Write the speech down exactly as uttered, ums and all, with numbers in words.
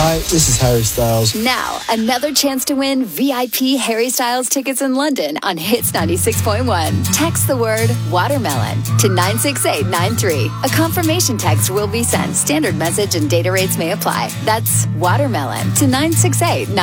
Hi, this is Harry Styles. Now, another chance to win V I P Harry Styles tickets in London on Hits ninety-six point one. Text the word watermelon to nine six eight nine three. A confirmation text will be sent. Standard message and data rates may apply. That's watermelon to nine six eight nine three.